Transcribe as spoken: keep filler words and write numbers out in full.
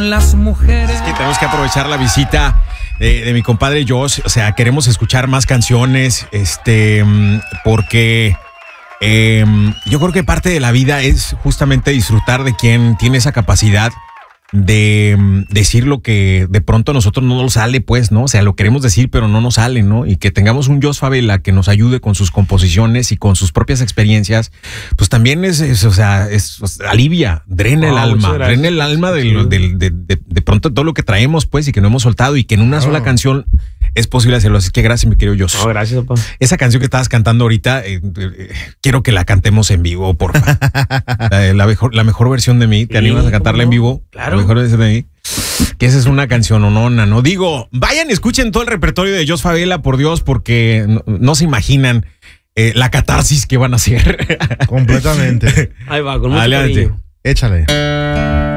con las mujeres. Es que tenemos que aprovechar la visita de, de mi compadre Josh. O sea, queremos escuchar más canciones, este, porque eh, yo creo que parte de la vida es justamente disfrutar de quien tiene esa capacidad de um, decir lo que de pronto a nosotros no nos sale, pues, ¿no? O sea, lo queremos decir, pero no nos sale, ¿no? Y que tengamos un Josh Favela que nos ayude con sus composiciones y con sus propias experiencias, pues también es, es o sea, es, o sea, alivia, drena oh, el alma, drena el alma de, sí. de, de, de, de pronto todo lo que traemos, pues, y que no hemos soltado y que en una oh. sola canción es posible hacerlo. Así que gracias, mi querido Josh. No, gracias, papá. Esa canción que estabas cantando ahorita, eh, eh, quiero que la cantemos en vivo, por favor. la, la, mejor, la mejor versión de mí. ¿Te sí, animas a cantarla no? en vivo? Claro. La mejor versión de mí. Que esa es una canción onona, ¿no? Digo, vayan y escuchen todo el repertorio de Josh Favela, por Dios, porque no, no se imaginan eh, la catarsis que van a hacer. Completamente. Ahí va, con mucho Adelante. cariño. Échale.